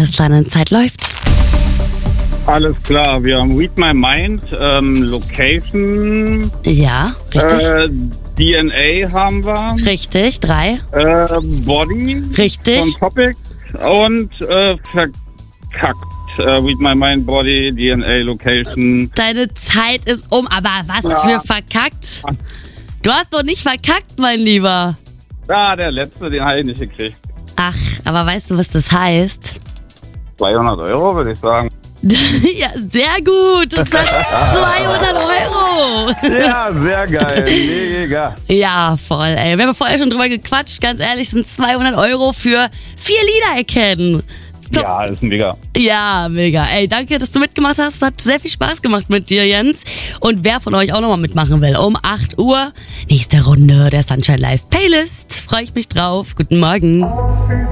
Alles klar, deine Zeit läuft. Alles klar, wir haben Read My Mind, Location, Ja, richtig. DNA haben wir, Richtig, 3. Body Richtig. von Topic und verkackt. Read My Mind, Body, DNA, Location. Deine Zeit ist um, aber was für verkackt? Du hast doch nicht verkackt, mein Lieber. Ja, der letzte, den habe ich nicht gekriegt. Ach, aber weißt du, was das heißt? 200 Euro, würde ich sagen. Ja, sehr gut. Das sind 200 Euro. Ja, sehr geil. Mega. Ja, voll, ey. Wir haben vorher schon drüber gequatscht. Ganz ehrlich, sind 200 Euro für 4 Lieder erkennen. Ja, ist mega. Ja, mega. Ey, danke, dass du mitgemacht hast. Hat sehr viel Spaß gemacht mit dir, Jens. Und wer von euch auch nochmal mitmachen will, um 8 Uhr, nächste Runde der Sunshine Live Playlist. Freue ich mich drauf. Guten Morgen.